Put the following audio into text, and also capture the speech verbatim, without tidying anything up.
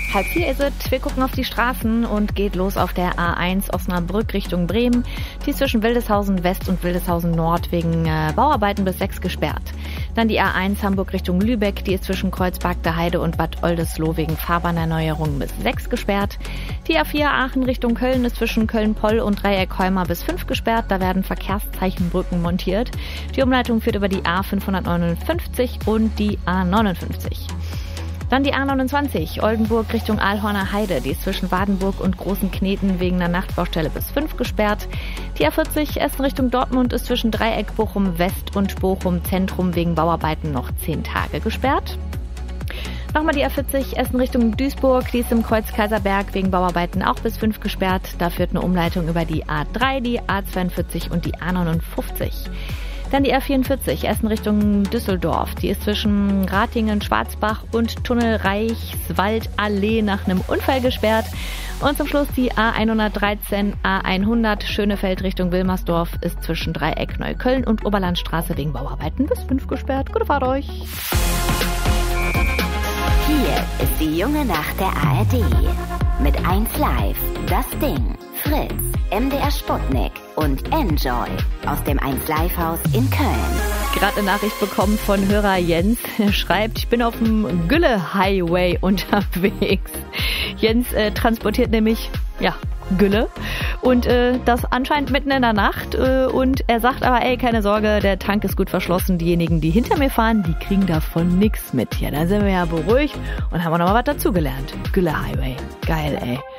Halb vier ist es, wir gucken auf die Straßen und geht los auf der A eins Osnabrück Richtung Bremen. Die ist zwischen Wildeshausen West und Wildeshausen Nord wegen äh, Bauarbeiten bis sechs gesperrt. Dann die A eins Hamburg Richtung Lübeck, die ist zwischen Kreuzberg Heide und Bad Oldesloe wegen Fahrbahnerneuerung bis sechs gesperrt. Die A vier Aachen Richtung Köln ist zwischen Köln-Poll und Dreieck-Heumar bis fünf gesperrt, da werden Verkehrszeichenbrücken montiert. Die Umleitung führt über die A fünfhundertneunundfünfzig und die A neunundfünfzig. Dann die A neunundzwanzig, Oldenburg Richtung Aalhorner Heide. Die ist zwischen Wadenburg und Großen Kneten wegen einer Nachtbaustelle bis fünf gesperrt. Die A vierzig, Essen Richtung Dortmund, ist zwischen Dreieck Bochum West und Bochum Zentrum wegen Bauarbeiten noch zehn Tage gesperrt. Nochmal die A vierzig, Essen Richtung Duisburg. Die ist im Kreuz Kaiserberg wegen Bauarbeiten auch bis fünf gesperrt. Da führt eine Umleitung über die A drei, die A zweiundvierzig und die A neunundfünfzig. Dann die A vierundvierzig, Essen Richtung Düsseldorf. Die ist zwischen Ratingen, Schwarzbach und Tunnel Reichswaldallee nach einem Unfall gesperrt. Und zum Schluss die A hundertdreizehn, A hundert, Schönefeld Richtung Wilmersdorf ist zwischen Dreieck Neukölln und Oberlandstraße wegen Bauarbeiten bis fünf gesperrt. Gute Fahrt euch! Hier ist die junge Nacht der A R D. Mit eins Live, Das Ding, Fritz, M D R Sputnik und Enjoy aus dem eins Live Haus in Köln. Gerade eine Nachricht bekommen von Hörer Jens. Er schreibt, ich bin auf dem Gülle Highway unterwegs. Jens äh, transportiert nämlich, ja, Gülle und äh, das anscheinend mitten in der Nacht äh, und er sagt aber, ey, keine Sorge, der Tank ist gut verschlossen, diejenigen, die hinter mir fahren, die kriegen davon nichts mit. Ja, da sind wir ja beruhigt und haben auch noch mal was dazugelernt. Gülle Highway, geil, ey.